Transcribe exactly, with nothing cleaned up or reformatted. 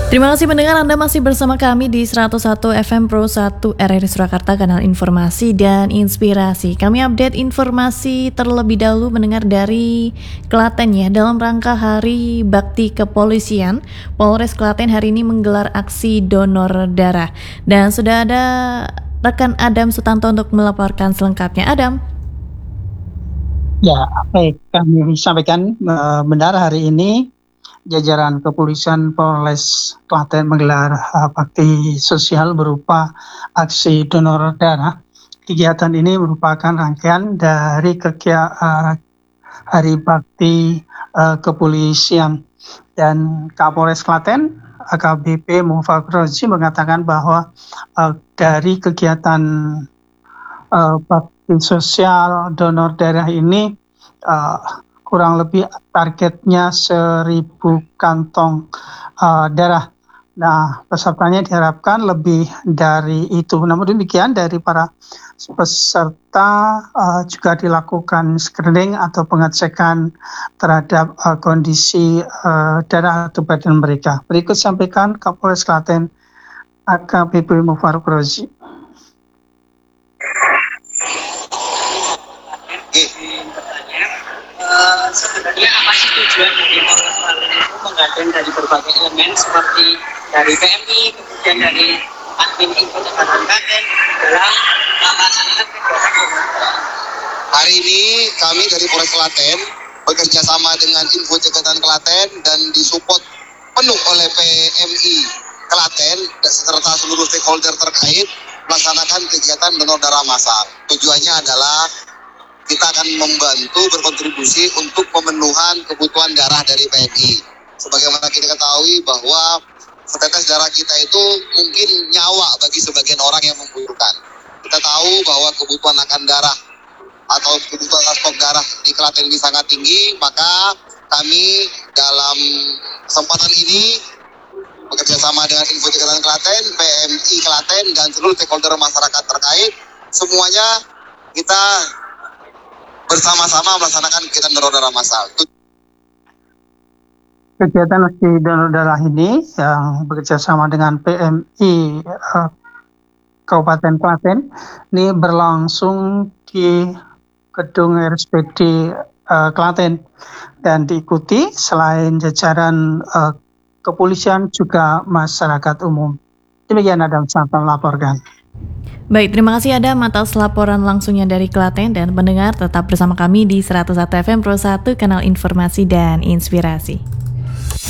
Terima kasih pendengar, Anda masih bersama kami di seratus satu F M Pro satu R R I Surakarta, kanal informasi dan inspirasi. Kami update informasi terlebih dahulu mendengar dari Klaten ya. Dalam rangka Hari Bakti Kepolisian, Polres Klaten hari ini menggelar aksi donor darah. Dan sudah ada rekan Adam Sutanto untuk melaporkan selengkapnya. Adam. Ya, baik, kami sampaikan uh, benar hari ini jajaran kepolisian Polres Klaten menggelar uh, bakti sosial berupa aksi donor darah. Kegiatan ini merupakan rangkaian dari kegiatan uh, Hari Bakti uh, Kepolisian, dan Kapolres Klaten A K B P Mufakrozi mengatakan bahwa uh, dari kegiatan uh, bakti sosial donor darah ini uh, kurang lebih targetnya seribu kantong uh, darah. Nah, pesertanya diharapkan lebih dari itu. Namun demikian, dari para peserta uh, juga dilakukan screening atau pengecekan terhadap uh, kondisi uh, darah atau badan mereka. Berikut sampaikan Kapolres Klaten A K B P Mufakrozi. Uh, sebenarnya apa sih tujuan dari Polres Klaten itu menggandeng dari berbagai elemen seperti dari P M I, kemudian dari admin info Kecamatan Klaten dalam melaksanakan kegiatan donor. Hari ini kami dari Polres Klaten bekerja sama dengan Info Cekatan Klaten dan disupport penuh oleh P M I Klaten serta seluruh stakeholder terkait melaksanakan kegiatan donor darah massal. Tujuannya adalah kita akan membantu berkontribusi untuk pemenuhan kebutuhan darah dari P M I. Sebagaimana kita ketahui bahwa setetes darah kita itu mungkin nyawa bagi sebagian orang yang membutuhkan. Kita tahu bahwa kebutuhan akan darah atau kebutuhan stok darah di Klaten ini sangat tinggi, maka kami dalam kesempatan ini bekerja sama dengan Info Cekatan Klaten, P M I Klaten, dan seluruh stakeholder masyarakat terkait, semuanya kita bersama-sama melaksanakan kegiatan donor darah massal. Kegiatan aksi donor darah ini yang bekerja sama dengan P M I uh, Kabupaten Klaten ini berlangsung di gedung R S P D uh, Klaten dan diikuti selain jajaran uh, kepolisian juga masyarakat umum. Demikian Adam Santo melaporkan. Baik, terima kasih Adam atas laporan langsungnya dari Klaten, dan pendengar tetap bersama kami di seratus satu F M Pro satu, kanal informasi dan inspirasi.